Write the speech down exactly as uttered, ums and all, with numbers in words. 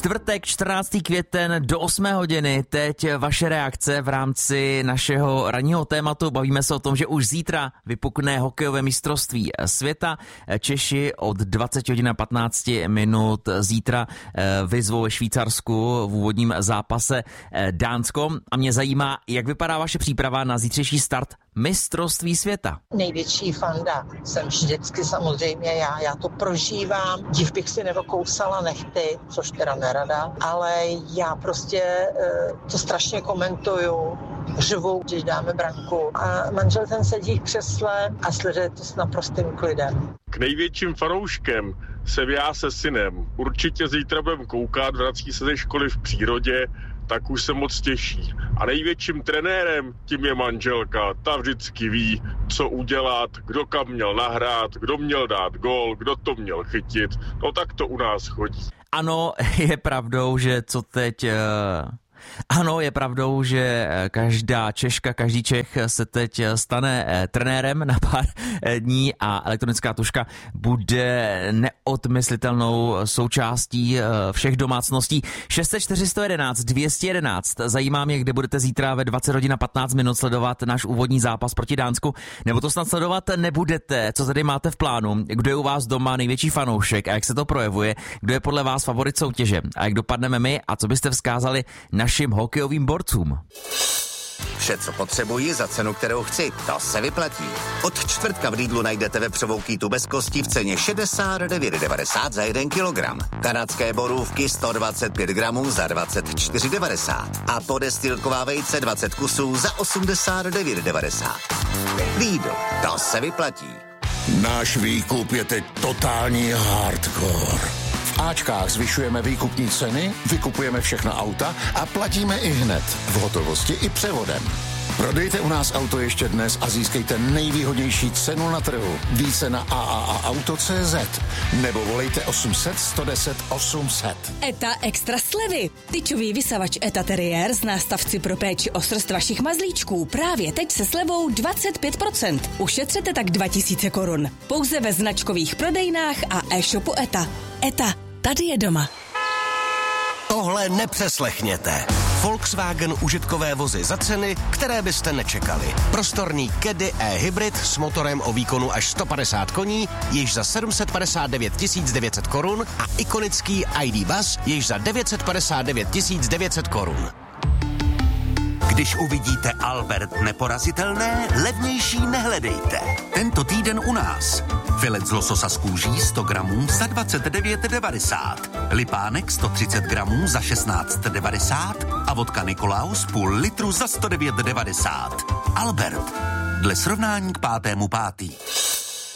Čtvrtek, čtrnáctého květen do osmé hodiny. Teď vaše reakce v rámci našeho ranního tématu. Bavíme se o tom, že už zítra vypukne hokejové mistrovství světa. Češi od dvacet hodin a patnáct minut zítra vyzvou ve Švýcarsku v úvodním zápase Dánsko. A mě zajímá, jak vypadá vaše příprava na zítřejší start mistrovství světa. Největší fanda jsem vždycky samozřejmě já, já to prožívám. Div bych si nedokousala nechty, což teda nerada, ale já prostě to strašně komentuju, řvu, když dáme branku. A manžel ten sedí v křesle a sleduje to s naprostým klidem. K největším fanouškem jsem já se synem. Určitě zítra budeme koukat, vrací se ze školy v přírodě, tak už se moc těší. A největším trenérem tím je manželka. Ta vždycky ví, co udělat, kdo kam měl nahrát, kdo měl dát gól, kdo to měl chytit. No tak to u nás chodí. Ano, je pravdou, že co teď... Uh... Ano, je pravdou, že každá Češka, každý Čech se teď stane trenérem na pár dní a elektronická tužka bude neodmyslitelnou součástí všech domácností. šest set čtyři sto jedenáct dvě stě jedenáct. Zajímá mě, kde budete zítra ve dvacet hodin a patnáct minut sledovat náš úvodní zápas proti Dánsku, nebo to snad sledovat nebudete. Co tady máte v plánu? Kdo je u vás doma největší fanoušek a jak se to projevuje? Kdo je podle vás favorit soutěže? A jak dopadneme my a co byste vzkázali našim hokejovým borcům? Vše, co potřebuji za cenu, kterou chci, to se vyplatí. Od čtvrtka v Lidlu najdete vepřovou kýtu bez kostí v ceně šedesát devět devadesát za jeden kilogram. Kanadské borůvky sto dvacet pět gramů za dvacet čtyři devadesát. A podestýlková vejce dvacet kusů za osmdesát devět devadesát. Lidl, to se vyplatí. Náš výkup je teď totální hardcore. V Ačkách zvyšujeme výkupní ceny, vykupujeme všechna auta a platíme i hned, v hotovosti i převodem. Prodejte u nás auto ještě dnes a získejte nejvýhodnější cenu na trhu. Více na a a a auto tečka cé zet nebo volejte osm set sto deset osm set. ETA extra slevy. Tyčový vysavač ETA Terrier z nástavci pro péči o srst vašich mazlíčků právě teď se slevou dvacet pět procent. Ušetřete tak dva tisíce korun. Pouze ve značkových prodejnách a e-shopu ETA. ETA, tady je doma. Tohle nepřeslechněte. Volkswagen užitkové vozy za ceny, které byste nečekali. Prostorný Caddy e-hybrid s motorem o výkonu až sto padesát koní, již za sedm set padesát devět tisíc devět set korun a ikonický í dé Bus již za devět set padesát devět tisíc devět set korun. Když uvidíte Albert neporazitelné, levnější nehledejte. Tento týden u nás. Filet z lososa z kůží sto gramů za dvacet devět devadesát. Lipánek sto třicet gramů za šestnáct devadesát a vodka Nikolaus půl litru za sto devět devadesát. Albert. Dle srovnání k pátému pátý.